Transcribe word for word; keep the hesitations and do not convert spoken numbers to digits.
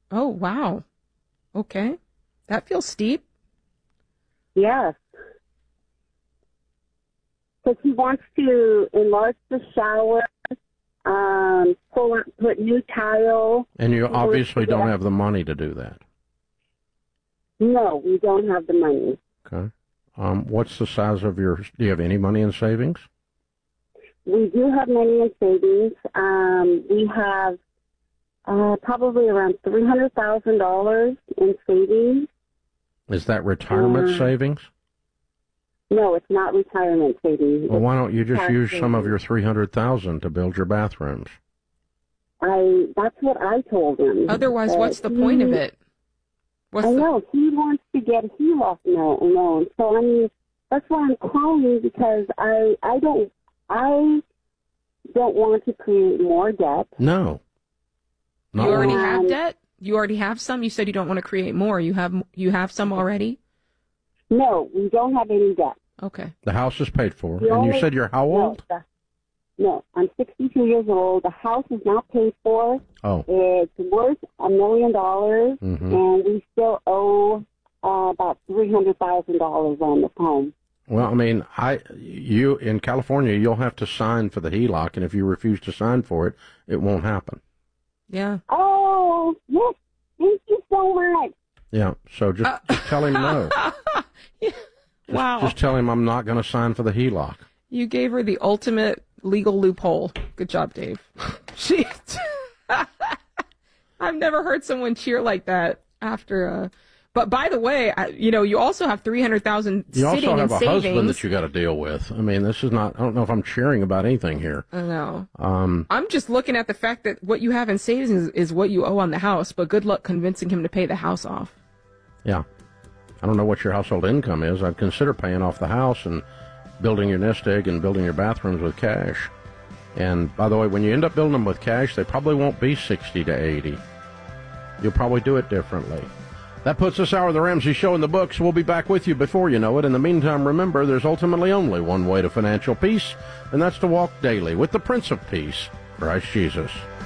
Oh, wow. Okay. That feels steep. Yes. Because he wants to enlarge the shower, um, pull, put new tile. And you obviously don't have the money to do that. No, we don't have the money. Okay. Um, what's the size of your, do you have any money in savings? We do have money in savings. Um, we have uh, probably around three hundred thousand dollars in savings. Is that retirement uh, savings? No, it's not retirement savings. Well, why don't you just use savings. some of your three hundred thousand dollars to build your bathrooms? I. That's what I told him. Otherwise, what's the he, point of it? What's I the... know. He wants to get a H E L O C loan. So, I mean, that's why I'm calling, because I, I don't, I don't want to create more debt. No. You already um, have debt? You already have some? You said you don't want to create more. You have, you have some already? No, we don't have any debt. Okay. The house is paid for. The and only, you said you're how old? No, the, no, I'm sixty-two years old. The house is not paid for. Oh. It's worth a million dollars, mm-hmm. and we still owe uh, about three hundred thousand dollars on the home. Well, I mean, I, you, in California, you'll have to sign for the H E L O C, and if you refuse to sign for it, it won't happen. Yeah. Oh, yes. Thank you so much. Yeah, so just, uh, just tell him no. Yeah. Wow. Just, just tell him I'm not going to sign for the H E L O C. You gave her the ultimate legal loophole. Good job, Dave. She, I've never heard someone cheer like that after uh But by the way, I, you know, you also have three hundred thousand sitting in savings. You also have a husband that you got to deal with. I mean, this is not, I don't know if I'm cheering about anything here. I know. Um, I'm just looking at the fact that what you have in savings is, is what you owe on the house, but good luck convincing him to pay the house off. Yeah. I don't know what your household income is. I'd consider paying off the house and building your nest egg and building your bathrooms with cash. And by the way, when you end up building them with cash, they probably won't be sixty to eighty. You'll probably do it differently. That puts this hour of the Ramsey Show in the books. We'll be back with you before you know it. In the meantime, remember, there's ultimately only one way to financial peace, and that's to walk daily with the Prince of Peace, Christ Jesus.